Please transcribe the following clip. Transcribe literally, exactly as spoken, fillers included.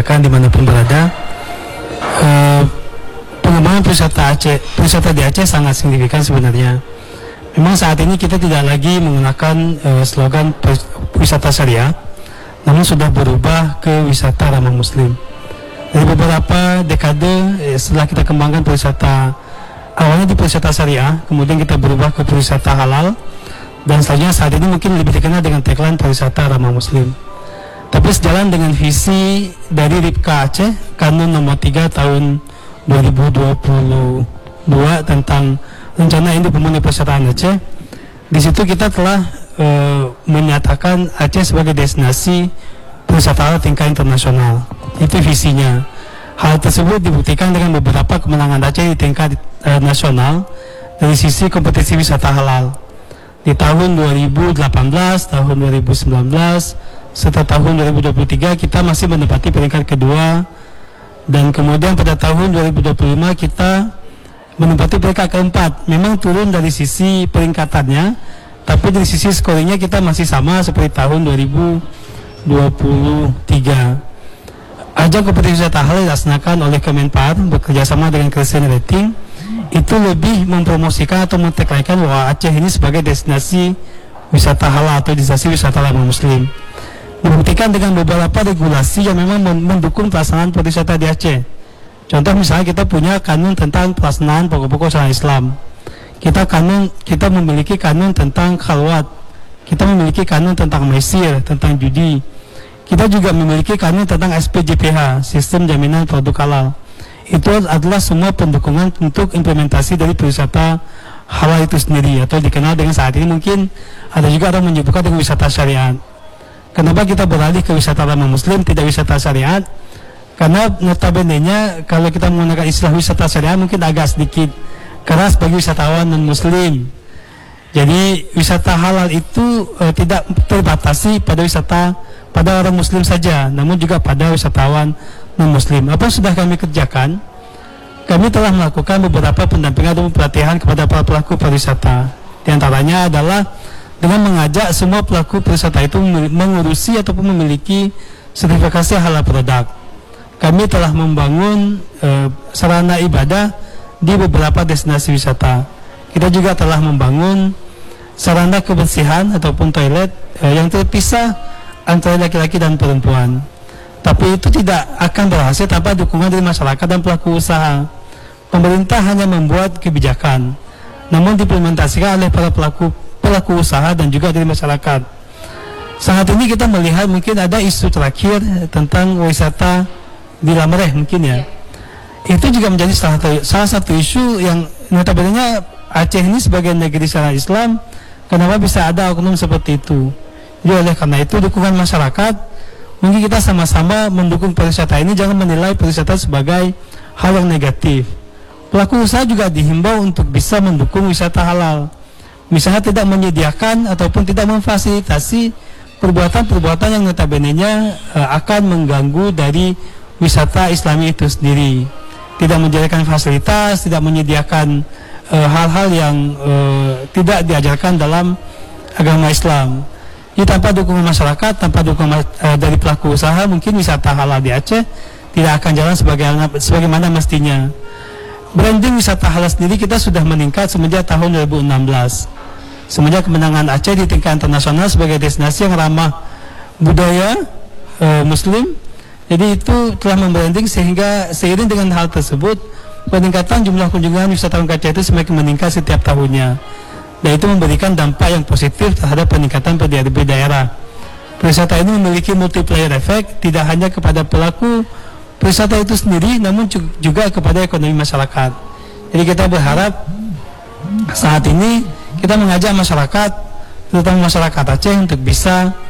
mendengarkan dimanapun berada. Uh, pengembangan pariwisata Aceh, pariwisata di Aceh sangat signifikan sebenarnya. Memang saat ini kita tidak lagi menggunakan uh, slogan wisata syariah, namun sudah berubah ke wisata ramah muslim. Dari beberapa dekade eh, setelah kita kembangkan pariwisata, awalnya di pariwisata syariah, kemudian kita berubah ke pariwisata halal, dan selanjutnya saat ini mungkin lebih dikenal dengan tagline pariwisata ramah muslim. Tapi sejalan dengan visi dari Ripka Aceh, Kanun nomor tiga tahun dua ribu dua puluh dua tentang rencana induk pembangunan pariwisataan Aceh, di situ kita telah e, menyatakan Aceh sebagai destinasi pariwisata tingkat internasional. Itu visinya. Hal tersebut dibuktikan dengan beberapa kemenangan Aceh di tingkat e, nasional dari sisi kompetisi wisata halal. Di tahun dua ribu delapan belas, tahun dua ribu sembilan belas, serta tahun dua ribu dua puluh tiga kita masih menempati peringkat kedua, dan kemudian pada tahun dua ribu dua puluh lima kita menempati peringkat keempat. Memang turun dari sisi peringkatannya, tapi dari sisi skornya kita masih sama seperti tahun dua ribu dua puluh tiga. Ajang kompetisi wisata halal dilaksanakan oleh Kemenpar bekerjasama dengan Christian Rating, itu lebih mempromosikan atau mentekankan bahwa Aceh ini sebagai destinasi wisata halal atau destinasi wisata ramah muslim. Dibuktikan dengan beberapa regulasi yang memang mendukung pelaksanaan pariwisata di Aceh. Contoh misalnya kita punya kanun tentang pelaksanaan pokok-pokok syariat Islam. Kita kanun, kita memiliki kanun tentang khalwat. Kita memiliki kanun tentang maisir, tentang judi. Kita juga memiliki kanun tentang S P J P H, Sistem Jaminan Produk Halal. Itu adalah semua pendukungan untuk implementasi dari pariwisata halal itu sendiri, atau dikenal dengan saat ini mungkin ada juga orang menyebutkan dengan wisata syariat. Kenapa kita beralih ke wisata ramah muslim, tidak wisata syariat? Karena notabene-nya kalau kita menggunakan istilah wisata syariat mungkin agak sedikit keras bagi wisatawan non-muslim. Jadi wisata halal itu e, tidak terbatasi pada wisata pada orang muslim saja, namun juga pada wisatawan non-muslim. Apa yang sudah kami kerjakan? Kami telah melakukan beberapa pendampingan dan pelatihan kepada para pelaku pariwisata. Di antaranya adalah dengan mengajak semua pelaku pariwisata itu mengurusi ataupun memiliki sertifikasi halal produk. Kami telah membangun e, sarana ibadah di beberapa destinasi wisata. Kita juga telah membangun sarana kebersihan ataupun toilet e, yang terpisah antara laki-laki dan perempuan. Tapi itu tidak akan berhasil tanpa dukungan dari masyarakat dan pelaku usaha. Pemerintah hanya membuat kebijakan, namun diimplementasikan oleh para pelaku pelaku usaha dan juga dari masyarakat. Saat ini kita melihat mungkin ada isu terakhir tentang wisata di Lamreh mungkin ya. Itu juga menjadi salah satu, salah satu isu yang notabene Aceh ini sebagai negeri syariat Islam, kenapa bisa ada oknum seperti itu? Jadi oleh karena itu dukungan masyarakat, mungkin kita sama-sama mendukung pariwisata ini, jangan menilai pariwisata sebagai hal yang negatif. Pelaku usaha juga dihimbau untuk bisa mendukung wisata halal. Misalnya tidak menyediakan ataupun tidak memfasilitasi perbuatan-perbuatan yang notabene-nya uh, akan mengganggu dari wisata Islami itu sendiri. Tidak menyediakan fasilitas, tidak menyediakan uh, hal-hal yang uh, tidak diajarkan dalam agama Islam. Jadi tanpa dukungan masyarakat, tanpa dukungan uh, dari pelaku usaha, mungkin wisata halal di Aceh tidak akan jalan sebagaimana, sebagaimana mestinya. Branding wisata halal sendiri kita sudah meningkat semenjak tahun dua ribu enam belas. Semenjak kemenangan Aceh di tingkat internasional sebagai destinasi yang ramah budaya uh, muslim. Jadi itu telah membranding, sehingga seiring dengan hal tersebut peningkatan jumlah kunjungan wisatawan ke Aceh itu semakin meningkat setiap tahunnya. Dan itu memberikan dampak yang positif terhadap peningkatan P D R B daerah. Pariwisata ini memiliki multiplier effect, tidak hanya kepada pelaku pariwisata itu sendiri, namun juga kepada ekonomi masyarakat. Jadi kita berharap saat ini kita mengajak masyarakat, terutama masyarakat Aceh, untuk bisa